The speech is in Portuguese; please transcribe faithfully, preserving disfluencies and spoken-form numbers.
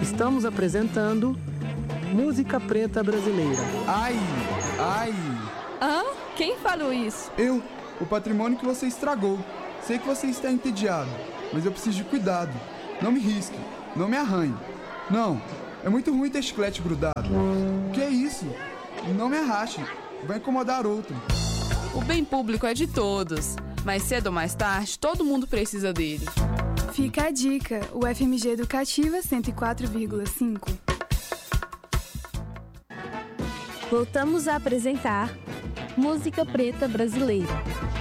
Estamos apresentando Música Preta Brasileira. Ai, ai. Hã? Quem falou isso? Eu, o patrimônio que você estragou. Sei que você está entediado, mas eu preciso de cuidado. Não me risque, não me arranhe. Não, é muito ruim ter chiclete grudado. O que é isso? Não me arraste, vai incomodar outro. O bem público é de todos, mas cedo ou mais tarde todo mundo precisa dele. Fica a dica, o F M G Educativa cento e quatro vírgula cinco. Voltamos a apresentar Música Preta Brasileira.